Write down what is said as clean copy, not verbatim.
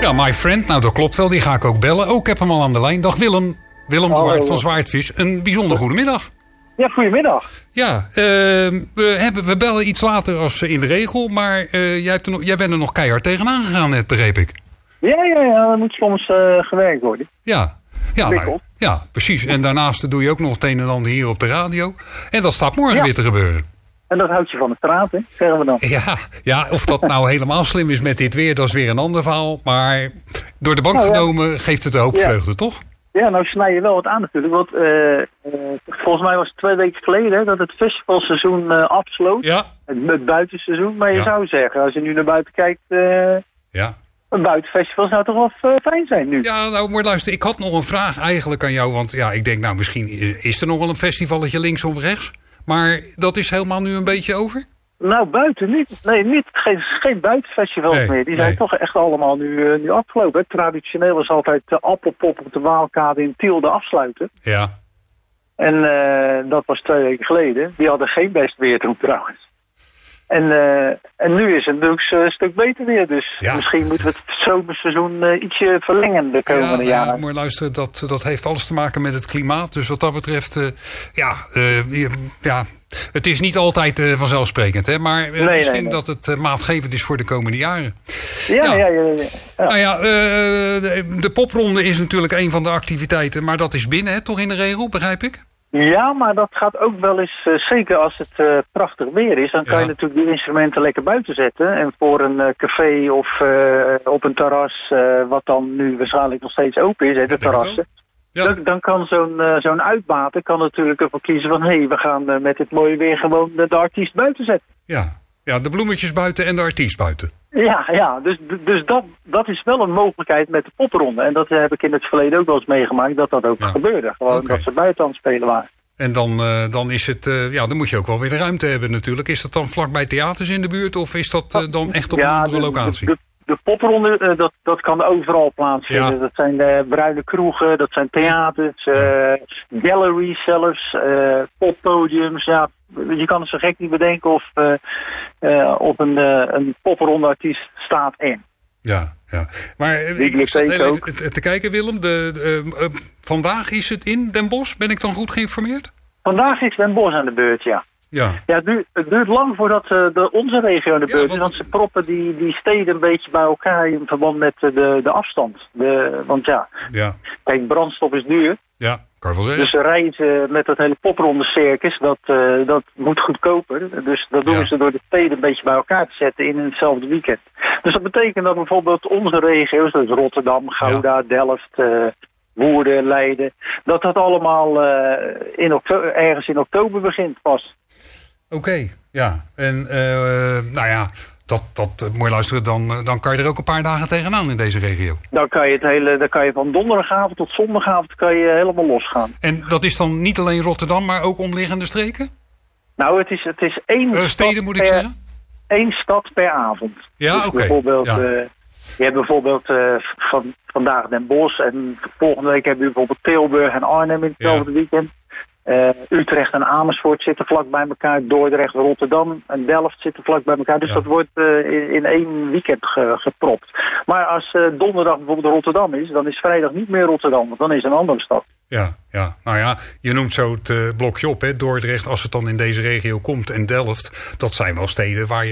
Ja, my friend. Nou, dat klopt wel. Die ga ik ook bellen. Ik heb hem al aan de lijn. Dag Willem. Willem de Waard van Zwaardvis. Een bijzonder goede middag. Ja, goedemiddag. Ja, we bellen iets later als in de regel. Maar jij bent er nog keihard tegenaan gegaan net, begreep ik. Ja, dat moet soms gewerkt worden. Ja, precies. En daarnaast doe je ook nog het een en ander hier op de radio. En dat staat morgen weer te gebeuren. En dat houdt je van de straat, hè? Zeggen we dan. Ja, of dat nou helemaal slim is met dit weer, dat is weer een ander verhaal. Maar door de bank genomen geeft het een hoop vreugde, toch? Ja, nou snij je wel wat aan natuurlijk. Want volgens mij was het 2 weken geleden dat het festivalseizoen afsloot. Ja. Het buitenseizoen. Maar je zou zeggen, als je nu naar buiten kijkt... Een buitenfestival zou toch wel fijn zijn nu? Ja, nou, maar luister, ik had nog een vraag eigenlijk aan jou. Want ja, ik denk, nou, misschien is er nog wel een festivalletje links of rechts. Maar dat is helemaal nu een beetje over? Nou, buiten niet. Nee, geen buitenfestivals meer. Die zijn toch echt allemaal nu afgelopen. Traditioneel was altijd de Appelpop op de Waalkade in Tiel de afsluiten. Ja. En dat was 2 weken geleden. Die hadden geen best weer toen trouwens. En nu is het natuurlijk een stuk beter weer. Dus misschien moeten we het zomerseizoen ietsje verlengen de komende jaren. Ja, maar luister, dat heeft alles te maken met het klimaat. Dus wat dat betreft, het is niet altijd vanzelfsprekend. Hè? Maar misschien dat het maatgevend is voor de komende jaren. Ja. Nou ja, de popronde is natuurlijk een van de activiteiten. Maar dat is binnen, hè, toch in de regel, begrijp ik? Ja, maar dat gaat ook wel eens, zeker als het prachtig weer is... dan kan je natuurlijk die instrumenten lekker buiten zetten. En voor een café of op een terras, wat dan nu waarschijnlijk nog steeds open is, de terrassen... Dan kan zo'n uitbater kan natuurlijk ervoor kiezen van... we gaan met dit mooie weer gewoon de artiest buiten zetten. Ja, de bloemetjes buiten en de artiest buiten. Ja, dus dat is wel een mogelijkheid met de popronde. En dat heb ik in het verleden ook wel eens meegemaakt, dat ook gebeurde. Gewoon dat ze buiten aan het spelen waren. En dan is het, dan moet je ook wel weer de ruimte hebben natuurlijk. Is dat dan vlakbij theaters in de buurt of is dat dan echt op een andere locatie? De popronde, dat kan overal plaatsvinden. Ja. Dat zijn bruine kroegen, dat zijn theaters, galleries zelfs, poppodiums. Ja, je kan het zo gek niet bedenken of een popronde-artiest staat in. Ja. Maar ik zat heel even te kijken, Willem. Vandaag is het in Den Bosch. Ben ik dan goed geïnformeerd? Vandaag is Den Bosch aan de beurt, ja. Ja, het duurt lang voordat onze regio aan de beurt is. Want ze proppen die steden een beetje bij elkaar in verband met de afstand. Kijk, brandstof is duur. Ja, kan je wel zeggen. Dus ze reizen met dat hele popronde circus, dat moet goedkoper. Dus dat doen ze door de steden een beetje bij elkaar te zetten in hetzelfde weekend. Dus dat betekent dat bijvoorbeeld onze regio's, dat is Rotterdam, Gouda, Delft... Woerden, Leiden, dat allemaal ergens in oktober begint pas. Oké, ja. En dat moet je luisteren, dan kan je er ook een paar dagen tegenaan in deze regio. Dan kan je van donderdagavond tot zondagavond kan je helemaal losgaan. En dat is dan niet alleen Rotterdam, maar ook omliggende streken? Nou, het is één steden moet ik zeggen? 1 stad per avond. Ja, dus oké. Bijvoorbeeld... Je hebt bijvoorbeeld vandaag Den Bosch en volgende week hebben we bijvoorbeeld Tilburg en Arnhem in hetzelfde weekend. Utrecht en Amersfoort zitten vlak bij elkaar. Dordrecht, Rotterdam en Delft zitten vlak bij elkaar. Dus dat wordt in 1 weekend gepropt. Maar als donderdag bijvoorbeeld Rotterdam is, dan is vrijdag niet meer Rotterdam. Want dan is een andere stad. Ja. Nou ja, je noemt zo het blokje op, hè? Dordrecht, als het dan in deze regio komt en Delft. Dat zijn wel steden waar je